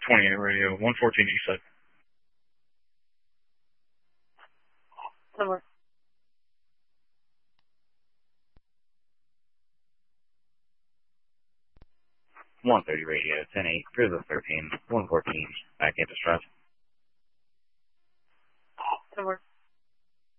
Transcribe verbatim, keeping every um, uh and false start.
twenty-eight radio, one fourteen east side. Somewhere. one thirty radio, ten eight, Grizzly thirteen, one fourteen, back campus drive. Somewhere.